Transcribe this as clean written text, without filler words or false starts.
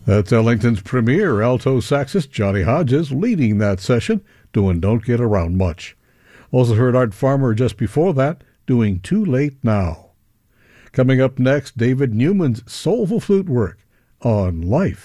That's Ellington's premier alto saxist Johnny Hodges leading that session, doing Don't Get Around Much. Also heard Art Farmer just before that, doing Too Late Now. Coming up next, David Newman's soulful flute work on Life.